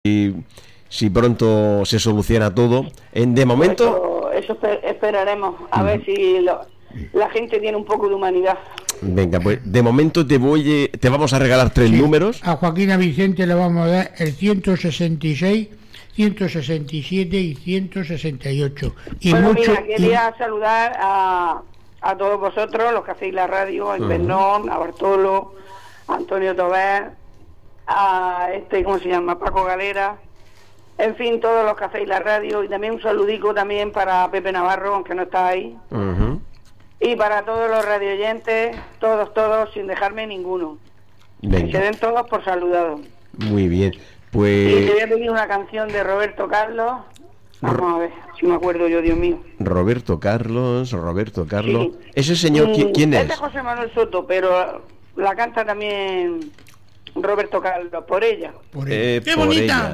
si pronto se soluciona todo. De momento... Eso esperaremos, a ver si la gente tiene un poco de humanidad. Venga, pues de momento te vamos a regalar 3 números. A Joaquina Vicente le vamos a dar el 166, 167 y 168. Y bueno, mira, quería saludar a todos vosotros, los que hacéis la radio, a Invernón, a Bartolo, a Antonio Tobé, a ¿cómo se llama? Paco Galera, en fin, todos los que hacéis la radio, y también un saludico también para Pepe Navarro, aunque no está ahí, y para todos los radioyentes, todos, sin dejarme ninguno. Venga. Que se den todos por saludados. Muy bien, pues... Y te voy a pedir una canción de Roberto Carlos. Vamos a ver, si me acuerdo yo, Dios mío. Roberto Carlos. Sí. ¿Ese señor quién es? Es de José Manuel Soto, pero la canta también Roberto Carlos, por ella. ¡Qué por bonita! Ella.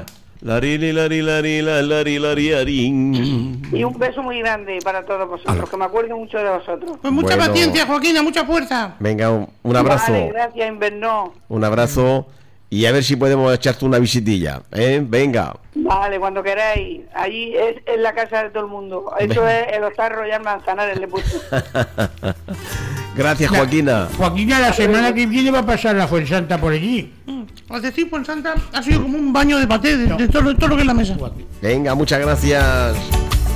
Lari. Y un beso muy grande para todos vosotros, que me acuerdo mucho de vosotros. Pues mucha paciencia, Joaquina, mucha fuerza. Venga, un abrazo. Vale, gracias, Invernó. Un abrazo y a ver si podemos echarte una visitilla, Venga. Vale, cuando queráis. Allí es la casa de todo el mundo. Eso es el Hostal Royal Manzanares, le puse. Gracias, Joaquina. Joaquina, la semana que viene va a pasar la Fuensanta por allí. Al decir Fuensanta ha sido como un baño de paté de todo lo que es la mesa. Venga, muchas gracias.